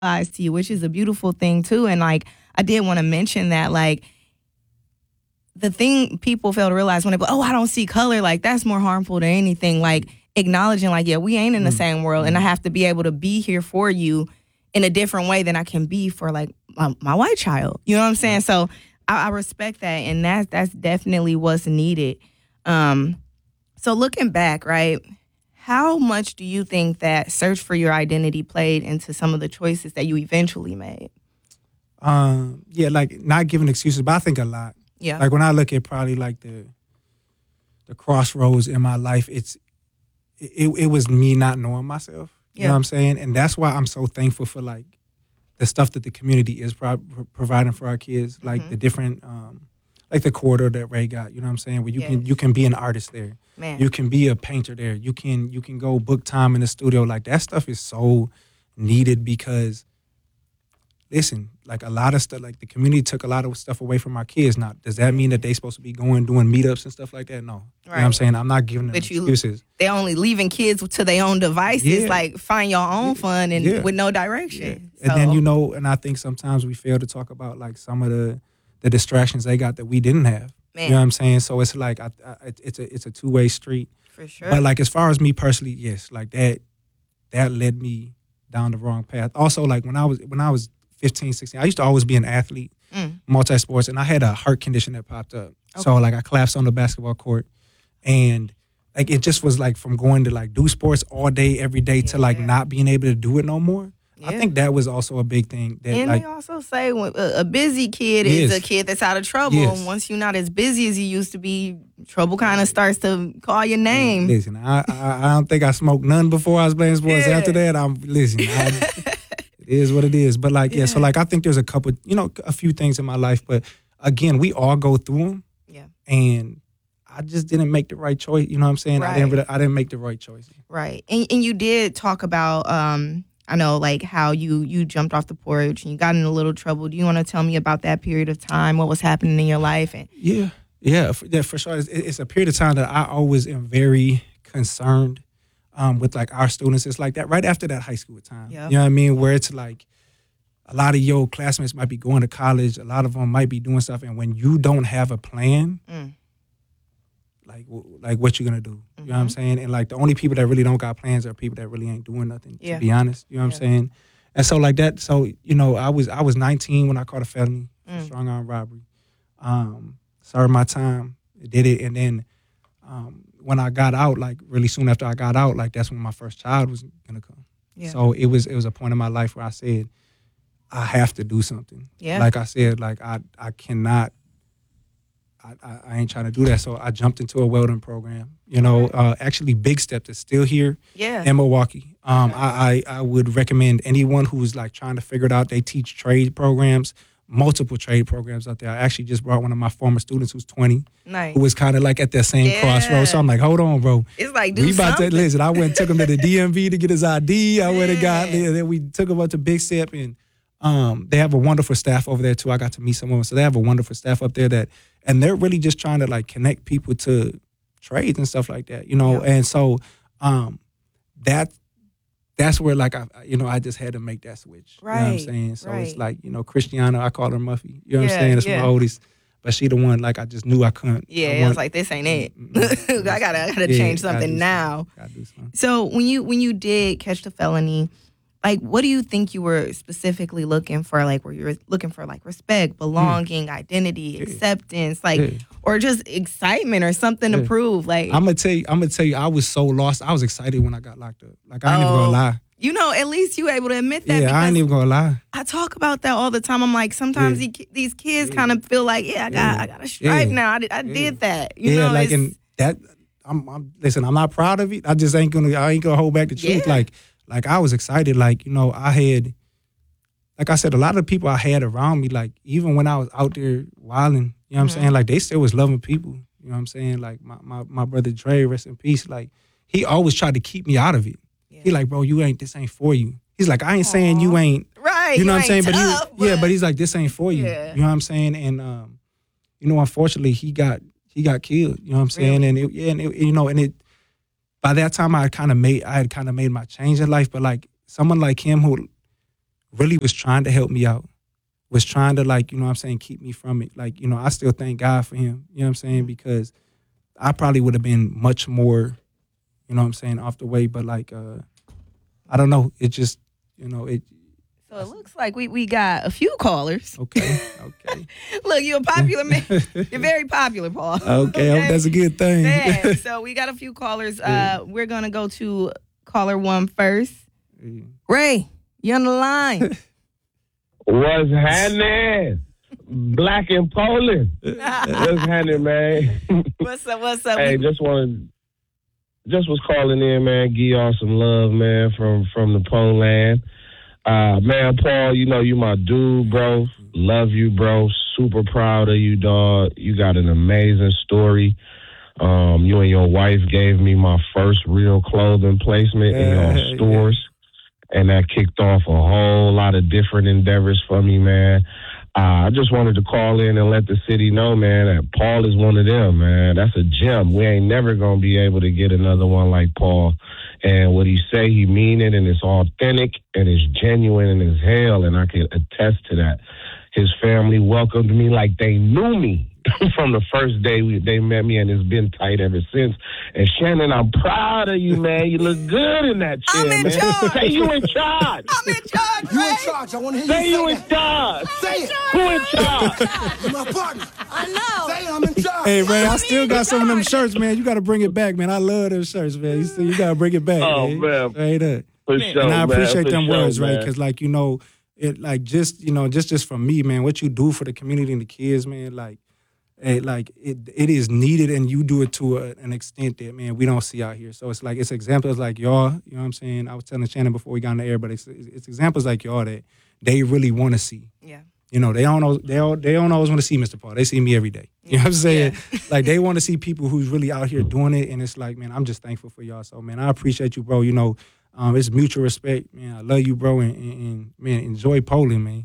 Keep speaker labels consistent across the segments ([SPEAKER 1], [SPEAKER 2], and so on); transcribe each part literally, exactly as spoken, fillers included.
[SPEAKER 1] eyes to you, which is a beautiful thing too. And like, I did want to mention that, like, the thing people fail to realize when they go, oh, I don't see color, like that's more harmful than anything. Like acknowledging like, yeah, we ain't in the mm. same world, mm. and I have to be able to be here for you in a different way than I can be for like my, my white child. You know what I'm saying? So I, I respect that, and that's that's definitely what's needed. Um, so looking back, right, how much do you think that search for your identity played into some of the choices that you eventually made?
[SPEAKER 2] Um, yeah, like not giving excuses, but I think a lot.
[SPEAKER 1] Yeah.
[SPEAKER 2] Like when I look at probably like the the crossroads in my life, it's it, it was me not knowing myself. You yeah. know what I'm saying? And that's why I'm so thankful for like the stuff that the community is pro- providing for our kids, like mm-hmm. the different, um, like the corridor that Ray got. You know what I'm saying? Where you yes. can you can be an artist there, man. You can be a painter there. You can you can go book time in the studio. Like that stuff is so needed because, listen, like a lot of stuff, like the community took a lot of stuff away from our kids. Now, does that mean that they supposed to be going doing meetups and stuff like that? No. Right. You know what I'm saying? I'm not giving them but excuses.
[SPEAKER 1] You, they're only leaving kids to their own devices, yeah. like find your own yeah. fun and yeah. with no direction.
[SPEAKER 2] Yeah. So. And then, you know, and I think sometimes we fail to talk about like some of the, the distractions they got that we didn't have. Man. You know what I'm saying? So it's like, I, I, it's a it's a two-way street.
[SPEAKER 1] For sure.
[SPEAKER 2] But like as far as me personally, yes, like that, that led me down the wrong path. Also, like when I was, when I was, fifteen, sixteen. I used to always be an athlete, mm. multi-sports, and I had a heart condition that popped up. Okay. So, like, I collapsed on the basketball court, and, like, it just was, like, from going to, like, do sports all day, every day, yeah. to, like, not being able to do it no more. Yeah. I think that was also a big thing. That,
[SPEAKER 1] and
[SPEAKER 2] like,
[SPEAKER 1] they also say when a busy kid is, is a kid that's out of trouble, yes. and once you're not as busy as you used to be, trouble kind of starts to call your name.
[SPEAKER 2] Listen, I, I, I don't think I smoked none before I was playing sports. Yeah. After that, I'm, listen, I... It is what it is. But, like, yeah. yeah, so, like, I think there's a couple, you know, a few things in my life. But, again, we all go through them.
[SPEAKER 1] Yeah.
[SPEAKER 2] And I just didn't make the right choice. You know what I'm saying? Right. I didn't I didn't make the right choice.
[SPEAKER 1] Right. And and you did talk about, um, I know, like, how you, you jumped off the porch and you got in a little trouble. Do you want to tell me about that period of time, what was happening in your life? And
[SPEAKER 2] Yeah. Yeah, for, yeah, for sure. It's, it's a period of time that I always am very concerned Um, with like our students. It's like that right after that high school time. Yep. You know what I mean? Where it's like a lot of your classmates might be going to college. A lot of them might be doing stuff. And when you don't have a plan, mm. like like what you gonna do? Mm-hmm. You know what I'm saying? And like the only people that really don't got plans are people that really ain't doing nothing, yeah. to be honest. You know what yeah. I'm saying? And so like that, so, you know, I was I was nineteen when I caught a felony for mm. strong arm robbery. Um, served my time, did it, and then um, when I got out, like really soon after I got out, like that's when my first child was gonna come. Yeah. So it was it was a point in my life where I said, I have to do something.
[SPEAKER 1] Yeah.
[SPEAKER 2] Like I said, like I I cannot. I, I, I ain't trying to do that. So I jumped into a welding program. You know, uh, actually, Big Step is still here
[SPEAKER 1] yeah.
[SPEAKER 2] in Milwaukee. Um, I, I I would recommend anyone who's like trying to figure it out. They teach trade programs. Multiple trade programs out there. I actually just brought one of my former students who's twenty,
[SPEAKER 1] nice.
[SPEAKER 2] who was kind of like at that same
[SPEAKER 1] yeah.
[SPEAKER 2] crossroads. So I'm like, hold on, bro.
[SPEAKER 1] It's like, do
[SPEAKER 2] we about
[SPEAKER 1] something.
[SPEAKER 2] to listen. I went and took him to the D M V to get his I D. I yeah. went and got, and then we took him up to Big Step, and um, they have a wonderful staff over there too. I got to meet some of them, so they have a wonderful staff up there that, and they're really just trying to like connect people to trades and stuff like that, you know. Yeah. And so um, that. That's where, like, I, you know, I just had to make that switch.
[SPEAKER 1] Right.
[SPEAKER 2] You know what I'm saying? So
[SPEAKER 1] right.
[SPEAKER 2] it's like, you know, Christiana, I call her Muffy. You know what
[SPEAKER 1] yeah,
[SPEAKER 2] I'm saying? It's
[SPEAKER 1] yeah.
[SPEAKER 2] my oldest. But she the one, like, I just knew I couldn't.
[SPEAKER 1] Yeah,
[SPEAKER 2] I,
[SPEAKER 1] I was like, this ain't it. I gotta, I gotta yeah, change something gotta now.
[SPEAKER 2] Something. Gotta do something.
[SPEAKER 1] So when you when you did catch the felony, like, what do you think you were specifically looking for? Like, were you were looking for, like, respect, belonging, mm. identity, yeah. acceptance, like, yeah. or just excitement or something yeah. to prove? Like,
[SPEAKER 2] I'm gonna tell you, I'm gonna tell you, I was so lost. I was excited when I got locked up. Like, I ain't oh. even gonna lie.
[SPEAKER 1] You know, at least you able to admit that.
[SPEAKER 2] Yeah, I ain't even gonna lie.
[SPEAKER 1] I talk about that all the time. I'm like, sometimes
[SPEAKER 2] yeah.
[SPEAKER 1] these, these kids
[SPEAKER 2] yeah.
[SPEAKER 1] kind of feel like, yeah, I got, yeah. I got a stripe yeah. now. I did, I
[SPEAKER 2] yeah.
[SPEAKER 1] did that. You
[SPEAKER 2] yeah,
[SPEAKER 1] know,
[SPEAKER 2] like and that. I'm, I'm listen. I'm not proud of it. I just ain't gonna. I ain't gonna hold back the truth.
[SPEAKER 1] Yeah.
[SPEAKER 2] Like, like I was excited. Like, you know, I had, like I said, a lot of the people I had around me. Like, even when I was out there wilding, you know what mm-hmm. I'm saying? Like, they still was loving people. You know what I'm saying? Like my my my brother Dre, rest in peace. Like, he always tried to keep me out of it. Yeah. He like, bro, you ain't. This ain't for you. He's like, I ain't Aww. saying you ain't,
[SPEAKER 1] right?
[SPEAKER 2] You know
[SPEAKER 1] you
[SPEAKER 2] what I'm saying?
[SPEAKER 1] Tough,
[SPEAKER 2] but, he,
[SPEAKER 1] but
[SPEAKER 2] yeah, but he's like, this ain't for you.
[SPEAKER 1] Yeah.
[SPEAKER 2] You know what I'm saying? And um, you know, unfortunately, he got he got killed. You know what I'm saying?
[SPEAKER 1] Really?
[SPEAKER 2] And it, yeah, and it, you know, and it. By that time, I had kind of made I had kind of made my change in life. But like someone like him who really was trying to help me out, was trying to, like, you know what I'm saying, keep me from it. Like, you know, I still thank God for him, you know what I'm saying, because I probably would have been much more, you know what I'm saying, off the way. But, like, uh, I don't know. It just, you know, it.
[SPEAKER 1] So it looks like we, we got a few callers.
[SPEAKER 2] Okay, okay.
[SPEAKER 1] Look, you're a popular man. You're very popular, Paul.
[SPEAKER 2] Okay, okay. That's a good thing.
[SPEAKER 1] Man, so we got a few callers. Uh, we're going to go to caller one first. Yeah. Ray, you on the line.
[SPEAKER 3] What's happening? Black and Poland. What's happening, man?
[SPEAKER 1] What's up, what's up?
[SPEAKER 3] Hey, just wanted, just was calling in, man. Give y'all some love, man, from, from the Poland. Uh, man, Paul, you know, you my dude, bro. Love you, bro. Super proud of you, dog. You got an amazing story. Um, you and your wife gave me my first real clothing placement in your stores, and that kicked off a whole lot of different endeavors for me, man. Uh, I just wanted to call in and let the city know, man, that Paul is one of them, man. That's a gem. We ain't never going to be able to get another one like Paul. And what he say, he mean it, and it's authentic, and it's genuine, and it's hell, and I can attest to that. His family welcomed me like they knew me from the first day we, they met me, and it's been tight ever since. And Shannon, I'm proud of you, man. You look good in that chair,
[SPEAKER 1] I'm in
[SPEAKER 3] man.
[SPEAKER 1] charge.
[SPEAKER 3] Say you in charge.
[SPEAKER 1] I'm in charge,
[SPEAKER 4] You
[SPEAKER 1] Ray.
[SPEAKER 4] in charge. I want to hear
[SPEAKER 3] Say
[SPEAKER 4] you
[SPEAKER 3] you
[SPEAKER 4] say
[SPEAKER 3] in
[SPEAKER 4] that.
[SPEAKER 3] charge.
[SPEAKER 4] Say it.
[SPEAKER 3] Who in charge?
[SPEAKER 4] You're my partner.
[SPEAKER 1] I know.
[SPEAKER 4] Say it. I'm in charge.
[SPEAKER 2] Hey, Ray, I
[SPEAKER 1] I'm
[SPEAKER 2] still
[SPEAKER 1] in
[SPEAKER 2] got some of them
[SPEAKER 1] charge.
[SPEAKER 2] shirts, man. You got to bring it back, man. I love them shirts, man. You see, you got to bring it back,
[SPEAKER 3] Oh,
[SPEAKER 2] man.
[SPEAKER 3] man.
[SPEAKER 2] Straight up.
[SPEAKER 3] For sure,
[SPEAKER 2] And I
[SPEAKER 3] man.
[SPEAKER 2] appreciate
[SPEAKER 3] For
[SPEAKER 2] them
[SPEAKER 3] sure,
[SPEAKER 2] words, right?
[SPEAKER 3] man.
[SPEAKER 2] Because, like, you know, it, like, just, you know, just, just from me, man, what you do for the community and the kids, man, like, it, like, it, it is needed, and you do it to a, an extent that, man, we don't see out here. So it's like, it's examples like y'all, you know what I'm saying? I was telling Shannon before we got on the air, but it's, it's examples like y'all that they really want to see.
[SPEAKER 1] Yeah.
[SPEAKER 2] You know, they don't know, they don't, they don't always want to see Mister Paul. They see me every day. You know what I'm saying?
[SPEAKER 1] Yeah.
[SPEAKER 2] Like, they want to see people who's really out here doing it, and it's like, man, I'm just thankful for y'all. So, man, I appreciate you, bro. You know, um, it's mutual respect, man. I love you, bro, and, and, and man, enjoy Poland, man.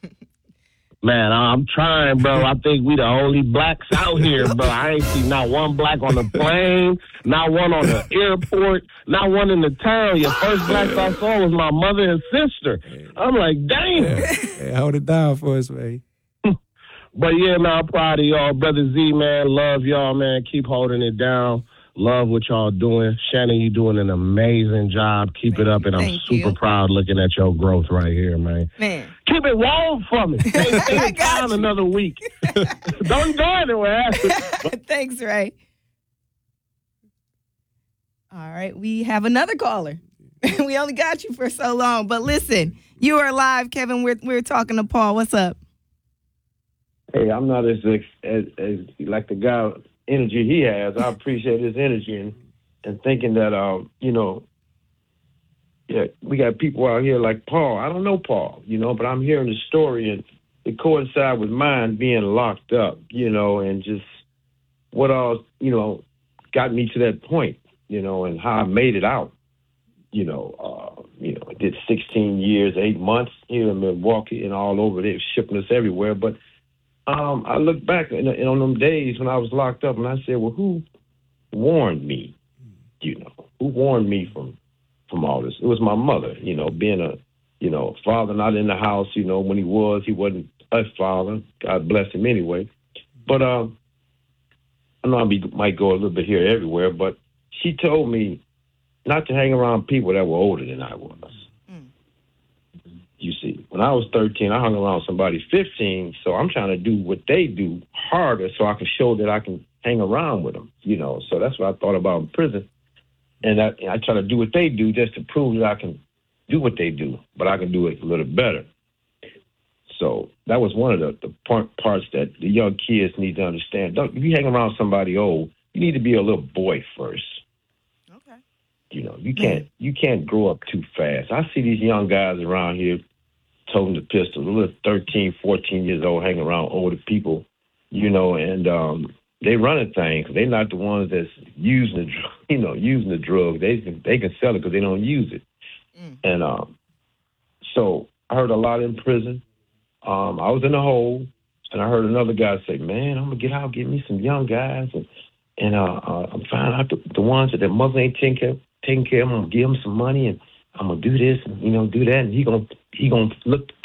[SPEAKER 3] Man, I'm trying, bro. I think we the only blacks out here, bro. I ain't see not one black on the plane, not one on the airport, not one in the town. Your first blacks I saw was my mother and sister. I'm like, damn.
[SPEAKER 2] Hey, hold it down for us, man.
[SPEAKER 3] But yeah, man, I'm proud of y'all. Brother Z, man, love y'all, man. Keep holding it down. Love what y'all doing. Shannon, you doing an amazing job. Keep it up, and I'm
[SPEAKER 1] Thank
[SPEAKER 3] super
[SPEAKER 1] you.
[SPEAKER 3] proud looking at your growth right here, man.
[SPEAKER 1] Man.
[SPEAKER 3] Keep it warm for me. Stay, stay
[SPEAKER 1] I
[SPEAKER 3] in
[SPEAKER 1] got
[SPEAKER 3] town
[SPEAKER 1] you.
[SPEAKER 3] another week. Don't go anywhere.
[SPEAKER 1] Thanks, Ray. All right, we have another caller. We only got you for so long, but listen, you are live, Kevin. We're we're talking to Paul. What's up?
[SPEAKER 5] Hey, I'm not as, as as like the guy energy he has. I appreciate his energy and and thinking that um you know yeah we got people out here like Paul. I don't know Paul, you know, but I'm hearing the story and it coincides with mine being locked up, you know, and just what all you know got me to that point, you know, and how I made it out. You know, uh, you know, I did sixteen years, eight months here in Milwaukee and all over. They were shipping us everywhere, but. Um, I look back and on them days when I was locked up, and I said, "Well, who warned me? You know, who warned me from from all this? It was my mother. You know, being a you know father not in the house. You know, when he was, he wasn't a father. God bless him anyway. But um, I know I be, might go a little bit here everywhere, but she told me not to hang around people that were older than I was." You see, when I was thirteen, I hung around somebody fifteen, so I'm trying to do what they do harder so I can show that I can hang around with them, you know. So that's what I thought about in prison. And I, I try to do what they do just to prove that I can do what they do, but I can do it a little better. So that was one of the, the part, parts that the young kids need to understand. Don't, if you hang around somebody old, you need to be a little boy first.
[SPEAKER 1] Okay.
[SPEAKER 5] You know, you can't you can't grow up too fast. I see these young guys around here toting the pistol, a little thirteen, fourteen years old, hanging around older people, you know, and um, they running things. They're not the ones that's using the, dr- you know, using the drug. They can they can sell it because they don't use it. Mm. And um, so I heard a lot in prison. Um, I was in the hole, and I heard another guy say, "Man, I'm gonna get out, get me some young guys, and and uh, uh, I'm finding out the, the ones that their mother ain't taking care, taking care of. I'm gonna give them some money and I'm gonna do this, and, you know, do that, and he gonna he gonna look